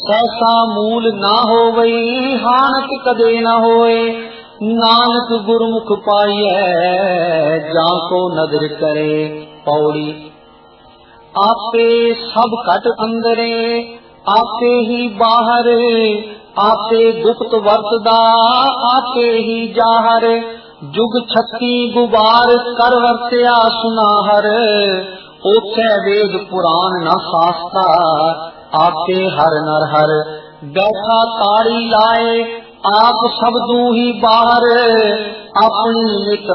ऐसा मूल ना होवई हानत कदे न होए। नानक गुरमुख पाइए जाको नदर करे। पौड़ी आपे सब घट अंदरे आपे ही बाहर। आपे गुप्त वरतदा आपे ही जाहर। जुग छत्ती गुबार कर वरत्या सुनाहर। ओथे वेद पुराण न शास्ता आपे हर नर हर। बैठा ताड़ी लाए आप सबदू ही बाहर। अपनी नित